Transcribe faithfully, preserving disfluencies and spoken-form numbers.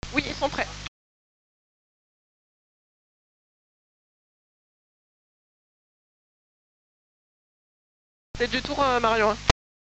Oui, ils sont prêts. C'est du tour, euh, Marion. Hein.